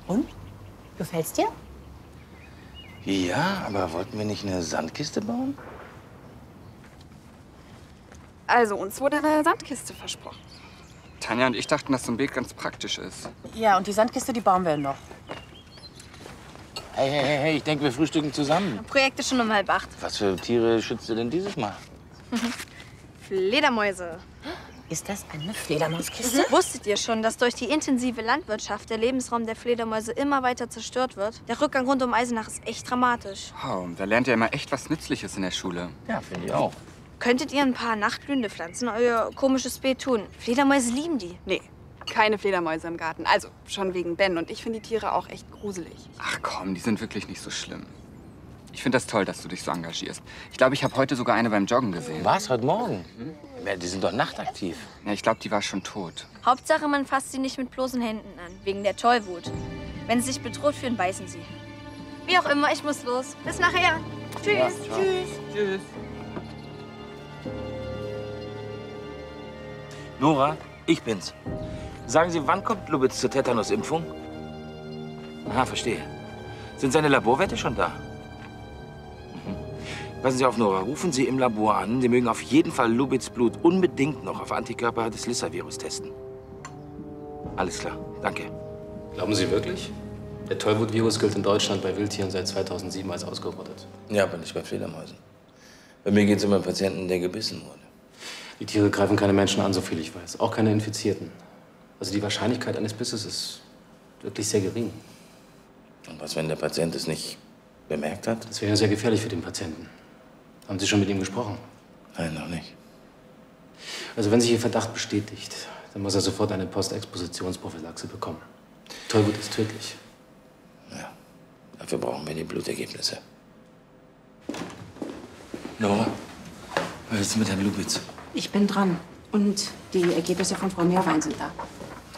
Und? Gefällt's dir? Ja, aber wollten wir nicht eine Sandkiste bauen? Also, uns wurde eine Sandkiste versprochen. Tanja und ich dachten, dass so ein Beet ganz praktisch ist. Ja, und die Sandkiste, die bauen wir noch. Hey, ich denke, wir frühstücken zusammen. Projekt ist schon um 7:30. Was für Tiere schützt ihr denn dieses Mal? Fledermäuse. Ist das eine Fledermauskiste? Wusstet ihr schon, dass durch die intensive Landwirtschaft der Lebensraum der Fledermäuse immer weiter zerstört wird? Der Rückgang rund um Eisenach ist echt dramatisch. Wow, da lernt ihr immer echt was Nützliches in der Schule. Ja, finde ich auch. Könntet ihr ein paar nachtblühende Pflanzen euer komisches Beet tun? Fledermäuse lieben die. Nee, keine Fledermäuse im Garten. Also, schon wegen Ben. Und ich finde die Tiere auch echt gruselig. Ach komm, die sind wirklich nicht so schlimm. Ich finde das toll, dass du dich so engagierst. Ich glaube, ich habe heute sogar eine beim Joggen gesehen. Was, heute Morgen? Ja, die sind doch nachtaktiv. Ja, ich glaube, die war schon tot. Hauptsache, man fasst sie nicht mit bloßen Händen an, wegen der Tollwut. Wenn sie sich bedroht fühlen, beißen sie. Wie auch immer, ich muss los. Bis nachher. Tschüss. Ja, Tschüss. Tschüss. Nora, ich bin's. Sagen Sie, wann kommt Lubitz zur Tetanusimpfung? Aha, verstehe. Sind seine Laborwerte schon da? Passen Sie auf, Nora. Rufen Sie im Labor an. Sie mögen auf jeden Fall Lubitz Blut unbedingt noch auf Antikörper des Lissa-Virus testen. Alles klar. Danke. Glauben Sie wirklich? Der Tollwut-Virus gilt in Deutschland bei Wildtieren seit 2007 als ausgerottet. Ja, aber nicht bei Fledermäusen. Bei mir geht es um einen Patienten, der gebissen wurde. Die Tiere greifen keine Menschen an, so viel ich weiß. Auch keine Infizierten. Also die Wahrscheinlichkeit eines Bisses ist wirklich sehr gering. Und was, wenn der Patient es nicht bemerkt hat? Das wäre sehr gefährlich für den Patienten. Haben Sie schon mit ihm gesprochen? Nein, noch nicht. Also wenn sich Ihr Verdacht bestätigt, dann muss er sofort eine Postexpositionsprophylaxe bekommen. Tollwut ist tödlich. Ja, dafür brauchen wir die Blutergebnisse. Nora, was ist mit Herrn Lubitz? Ich bin dran. Und die Ergebnisse von Frau Meerwein sind da.